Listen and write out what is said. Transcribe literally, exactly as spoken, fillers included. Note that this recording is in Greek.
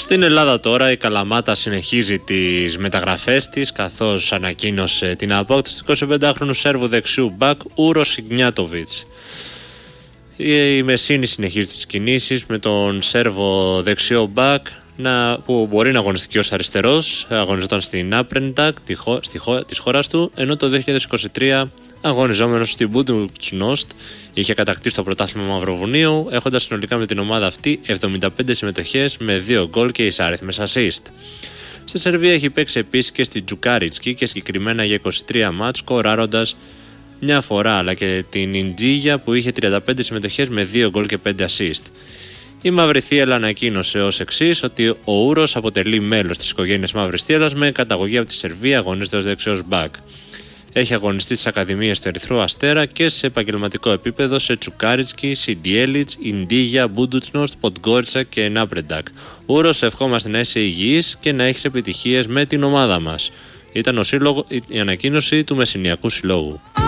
Στην Ελλάδα τώρα η Καλαμάτα συνεχίζει τις μεταγραφές της, καθώς ανακοίνωσε την απόκτηση του εικοσιπεντάχρονου Σέρβου δεξιού μπακ Ούρο Σιγνιάτοβιτς. Η Μεσίνη συνεχίζει τις κινήσεις με τον Σέρβο δεξιό μπακ να, που μπορεί να αγωνιστεί και ως αριστερός. Αγωνιζόταν στην Άπρεντακ της χώρας του, ενώ το δύο χιλιάδες είκοσι τρία αγωνιζόμενος στην Μπούντουτσnost είχε κατακτήσει το πρωτάθλημα Μαυροβουνίου, έχοντας συνολικά με την ομάδα αυτή εβδομήντα πέντε συμμετοχές με δύο γκολ και εισάριθμες ασίστ. Στη Σερβία έχει παίξει επίσης και στη Τζουκάριτσκι και συγκεκριμένα για είκοσι τρία μάτς, σκοράροντας μια φορά, αλλά και την Ιντζίγια που είχε τριάντα πέντε συμμετοχές με δύο γκολ και πέντε ασίστ. Η Μαύρη Θίελα ανακοίνωσε ως εξής ότι ο Ούρος αποτελεί μέλος της οικογένειας Μαύρης Θίελας με καταγωγή από τη Σερβία, αγωνίζεται ως δεξιός μπακ. Έχει αγωνιστεί στις ακαδημίες του Ερυθρού Αστέρα και σε επαγγελματικό επίπεδο σε Τσουκάριτσκι, Σιντιέλιτς, Ιντίγια, Μπούντουτσnost, Ποντγκόριτσα και Νάπρεντακ. Ούρος, ευχόμαστε να είσαι υγιής και να έχεις επιτυχίες με την ομάδα μας. Ήταν ο σύλλογο, η ανακοίνωση του Μεσσηνιακού Συλλόγου.